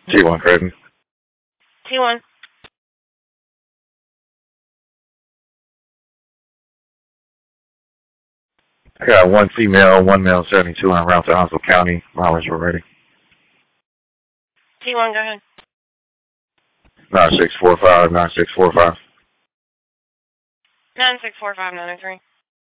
T1 Creighton. T1. I got one female, one male, 72 on route to Huntsville County. Mileage we're ready. T1, go ahead. 9645, 9645. 964593.